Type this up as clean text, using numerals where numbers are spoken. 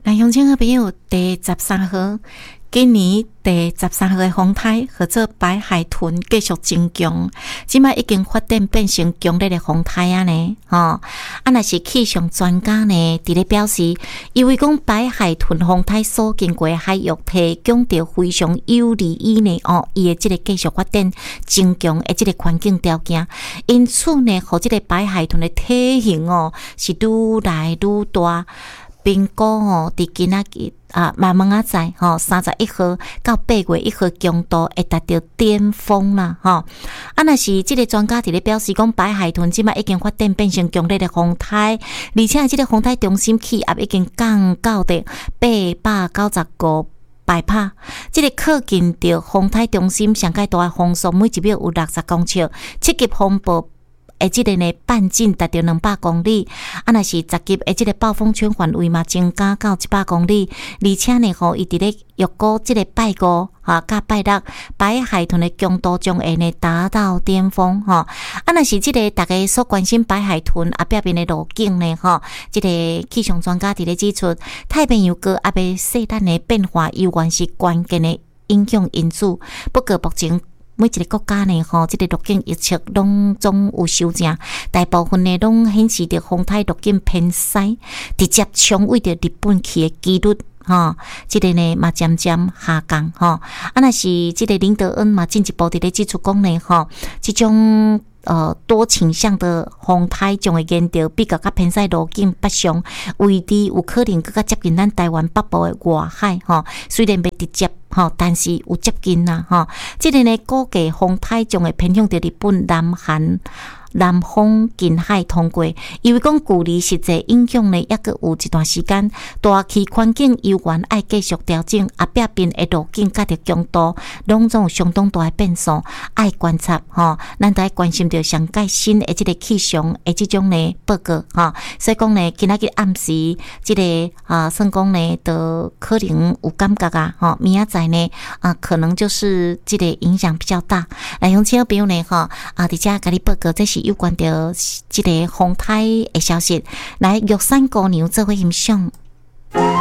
那乡亲好朋友，第13号，今年第13号的风台或者白海豚继续增强，即摆已经发展变成强烈的风台啊呢，若是气象专家呢，伫咧表示，因为讲白海豚风台所经过的海域提供着非常有利于呢，伊的即个继续发展增强的即个环境条件，因此呢，互即个白海豚的体型是愈来愈大。评估伫今仔日慢慢在31号到8月1号强度会达到巅峰啦若是即个专家伫咧表示讲，白海豚即摆已经发展变成强烈的风台，而且即个风台中心气压已经降到的895百帕，即个靠近着风台中心上界大的风速每1秒有60公尺，七级风暴。即个呢半径达到200公里，若是10级即个暴风圈范围嘛增加到100公里，而且呢伊伫咧预估即个拜五甲拜六，白海豚的强度将会呢达到巅峰若是即个大家所关心白海豚壁边的路径呢即个气象专家伫咧指出，太平洋高压的细单的变化依然是关键的影响因素，不过目前。每一个国家呢，即个路径预测拢总有修正，大部分呢拢显示着风台路径偏西，直接冲位着日本去的几率。即个呢嘛渐渐下降若是即个林德恩嘛进一步伫咧指出讲呢即种多倾向的风台将会沿着比较偏西路径北上，位置有可能更加接近咱台湾北部的外海虽然袂直接但是有接近啦即个呢估计风台将会偏向着日本南方近海通过，因为讲距离实际影响呢，还阁有一段时间。大气环境依然爱继续调整，壁边的路径甲着强度，拢总有相当大的变数，爱观察咱都爱关心着上界新的即个气象的即种呢报告所以讲呢，今仔日暗时即个算讲呢，都可能有感觉明仔载呢可能就是即个影响比较大。来，乡亲朋友呢伫遮甲你报告，这是有关着即个风台的消息，来玉山姑娘做伙欣赏。